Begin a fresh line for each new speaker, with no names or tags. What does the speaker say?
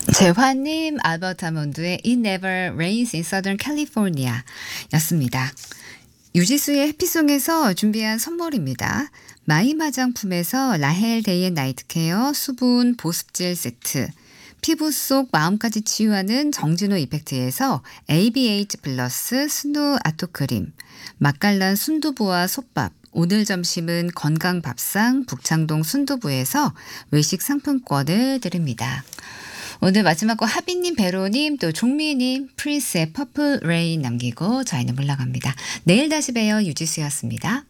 재환님, 알버트 하몬드의 It Never Rains in Southern California 였습니다. 유지수의 해피송에서 준비한 선물입니다. 마임 화장품에서 라헬 데이 앤 나이트 케어 수분 보습젤 세트, 피부 속 마음까지 치유하는 정진호 이펙트에서 ABH 플러스 스누 아토크림, 맛깔난 순두부와 솥밥, 오늘 점심은 건강밥상 북창동 순두부에서 외식 상품권을 드립니다. 오늘 마지막 거 하비님, 베로님, 또 종미님, 프린스의 퍼플 레인 남기고 저희는 물러갑니다. 내일 다시 봬요. 유지수였습니다.